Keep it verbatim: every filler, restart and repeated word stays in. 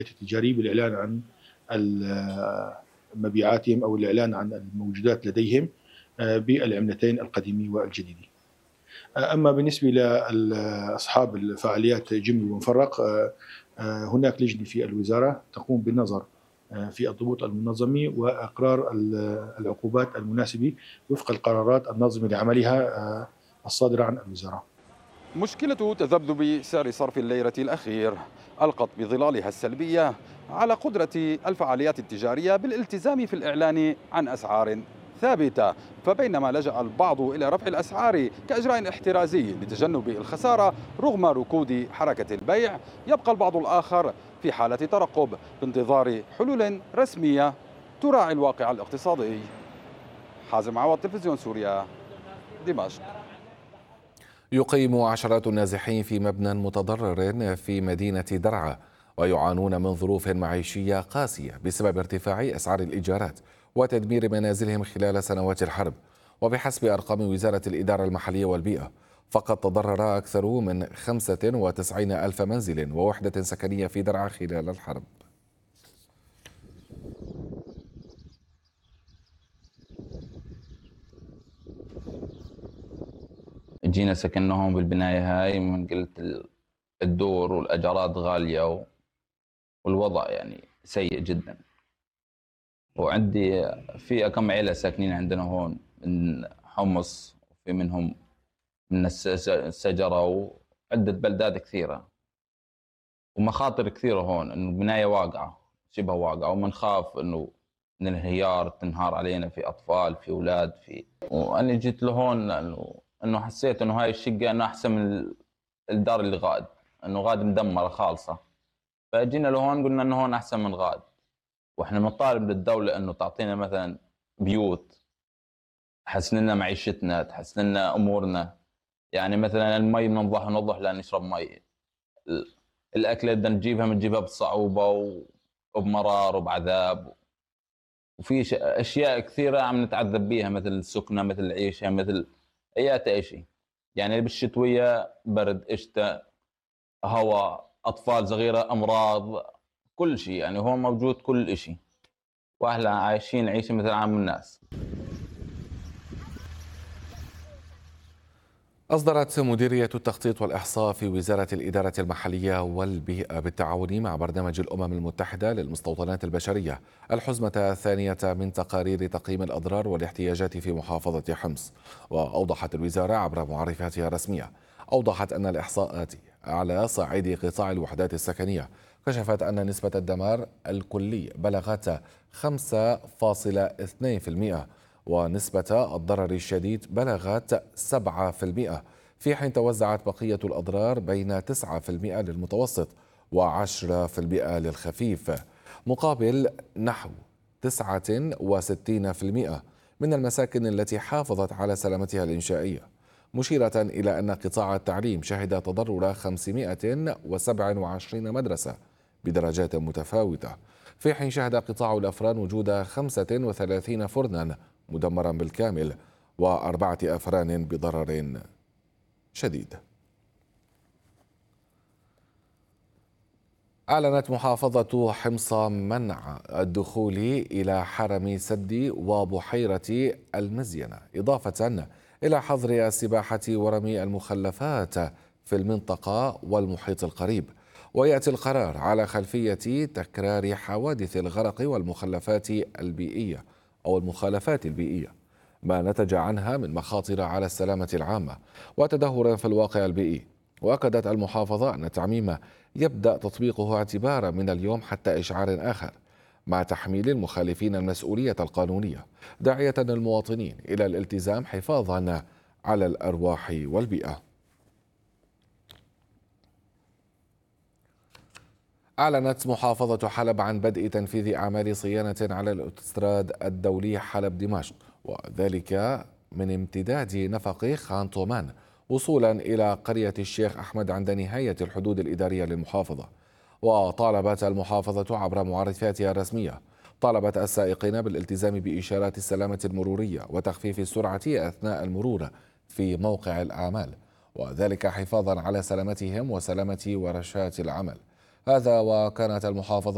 التجاري بالإعلان عن مبيعاتهم أو الإعلان عن الموجودات لديهم بالعملتين القديمة والجديدة. أما بالنسبة لأصحاب الفعاليات جملي ومفرق، هناك لجنة في الوزارة تقوم بالنظر في الضبوط المنظمة وإقرار العقوبات المناسبة وفق القرارات الناظمة لعملها الصادرة عن الوزارة. مشكلة تذبذب سعر صرف الليرة الأخير ألقت بظلالها السلبية على قدرة الفعاليات التجارية بالالتزام في الإعلان عن أسعار ثابتة، فبينما لجأ البعض إلى رفع الأسعار كإجراء احترازي لتجنب الخسارة رغم ركود حركة البيع، يبقى البعض الآخر في حالة ترقب بانتظار حلول رسمية تراعي الواقع الاقتصادي. حازم عوض، تلفزيون سوريا، دمشق. يقيم عشرات النازحين في مبنى متضرر في مدينة درعا ويعانون من ظروف معيشية قاسية بسبب ارتفاع أسعار الإيجارات وتدمير منازلهم خلال سنوات الحرب. وبحسب أرقام وزارة الإدارة المحلية والبيئة فقد تضرر أكثر من خمسة وتسعين ألف منزل ووحدة سكنية في درعا خلال الحرب. جينا سكننا هون بالبناية هاي، من قلت الدور والأجارات غالية والوضع يعني سيء جدا. وعندي في كم عيلة ساكنين عندنا هون من حمص، وفي منهم من السجرة وعدة بلدات كثيرة، ومخاطر كثيرة هون إنه البناية واقعة شبه واقعة، ومنخاف إنه من الانهيار تنهار علينا في أطفال في أولاد في. وأنا جيت لهون لأنه إنه حسيت إنه هاي الشقة إنه أحسن من الدار اللي غاد، إنه غاد مدمرة خالصة، فجينا لهون قلنا إنه هون أحسن من غاد. وإحنا نطالب للدولة إنه تعطينا مثلا بيوت تحسن لنا معيشتنا، تحسن لنا أمورنا. يعني مثلا المي بننضح ننضح لأن نشرب مي، الأكل بدنا نجيبها بنجيبها بصعوبة وبمرار وبعذاب، وفي أشياء كثيرة عم نتعذب بيها مثل السكنة مثل العيشة مثل أي شيء. يعني بالشتوية برد، شتاء، هواء، أطفال صغيرة، أمراض، كل شيء. يعني هو موجود كل شيء، وأهلا عايشين عيشة مثل عام الناس. أصدرت مديرية التخطيط والإحصاء في وزارة الإدارة المحلية والبيئة بالتعاون مع برنامج الأمم المتحدة للمستوطنات البشرية الحزمة الثانية من تقارير تقييم الأضرار والاحتياجات في محافظة حمص. وأوضحت الوزارة عبر معرفاتها الرسمية أوضحت أن الإحصاءات على صعيد قطاع الوحدات السكنية كشفت أن نسبة الدمار الكلي بلغت خمسة فاصلة اثنين بالمئة ونسبة الضرر الشديد بلغت سبعة بالمئة، في حين توزعت بقية الأضرار بين تسعة بالمئة للمتوسط وعشرة بالمئة للخفيف، مقابل نحو تسعة وستين بالمئة من المساكن التي حافظت على سلامتها الإنشائية، مشيرة إلى أن قطاع التعليم شهد تضرر خمسمئة وسبعة وعشرين مدرسة بدرجات متفاوتة، في حين شهد قطاع الأفران وجود خمسة وثلاثين فرنا مدمرا بالكامل وأربعة أفران بضرر شديد. أعلنت محافظة حمص منع الدخول إلى حرم سد وبحيرة المزينة، إضافة إلى حظر السباحة ورمي المخلفات في المنطقة والمحيط القريب. ويأتي القرار على خلفية تكرار حوادث الغرق والمخلفات البيئية أو المخالفات البيئية، ما نتج عنها من مخاطر على السلامة العامة وتدهور في الواقع البيئي. وأكدت المحافظة أن التعميم يبدأ تطبيقه اعتبارا من اليوم حتى إشعار آخر، مع تحميل المخالفين المسؤولية القانونية، داعية المواطنين إلى الالتزام حفاظا على الأرواح والبيئة. أعلنت محافظة حلب عن بدء تنفيذ أعمال صيانة على الأوتوستراد الدولي حلب دمشق، وذلك من امتداد نفق خان طومان وصولا إلى قرية الشيخ أحمد عند نهاية الحدود الإدارية للمحافظة. وطالبت المحافظة عبر معرفاتها الرسمية طالبت السائقين بالالتزام بإشارات السلامة المرورية وتخفيف السرعة أثناء المرور في موقع الأعمال، وذلك حفاظا على سلامتهم وسلامة ورشات العمل. هذا وكانت المحافظة